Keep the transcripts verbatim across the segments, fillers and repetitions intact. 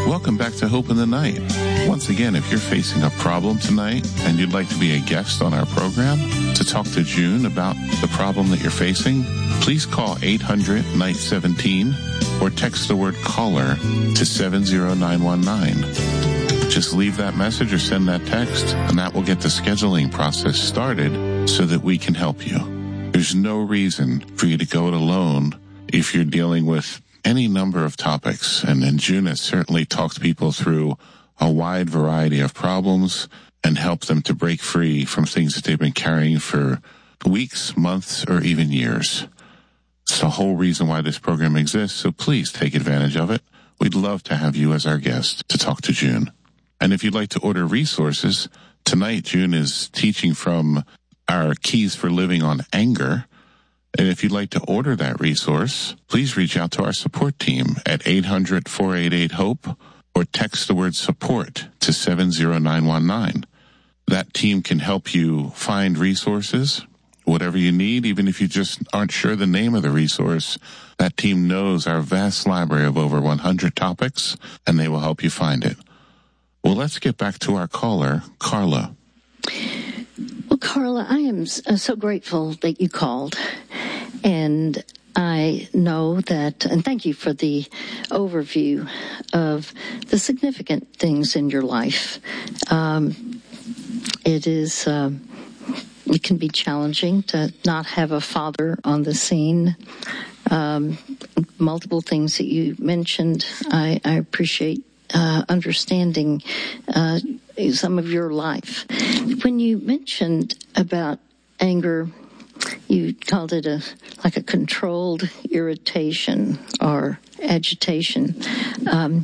Welcome back to Hope in the Night. Once again, if you're facing a problem tonight and you'd like to be a guest on our program to talk to June about the problem that you're facing, please call eight hundred, night seventeen or text the word caller to seven zero nine one nine. Just leave that message or send that text, and that will get the scheduling process started so that we can help you. There's no reason for you to go it alone if you're dealing with any number of topics. And then June has certainly talked people through a wide variety of problems and helped them to break free from things that they've been carrying for weeks, months, or even years. It's the whole reason why this program exists, so please take advantage of it. We'd love to have you as our guest to talk to June. And if you'd like to order resources, tonight June is teaching from our Keys for Living on Anger. And if you'd like to order that resource, please reach out to our support team at eight hundred, four eight eight, HOPE or text the word support to seven zero nine one nine. That team can help you find resources, whatever you need, even if you just aren't sure the name of the resource. That team knows our vast library of over one hundred topics, and they will help you find it. Well, let's get back to our caller, Carla. Well, Carla, I am so grateful that you called. And I know that, and thank you for the overview of the significant things in your life. Um, it is, um, it can be challenging to not have a father on the scene. Um, multiple things that you mentioned, I, I appreciate uh, understanding uh, some of your life. When you mentioned about anger, you called it a like a controlled irritation or agitation. Um,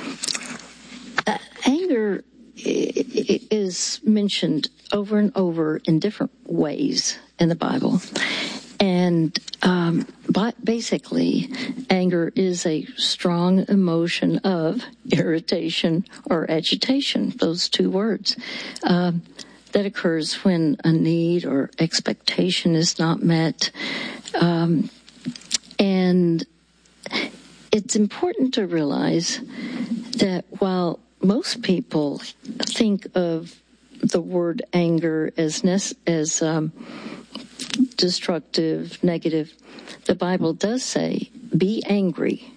uh, anger is mentioned over and over in different ways in the Bible. And um, but basically, anger is a strong emotion of irritation or agitation, those two words. Um, that occurs when a need or expectation is not met. Um, and it's important to realize that while most people think of the word anger as ne- as um, destructive, negative, the Bible does say, be angry,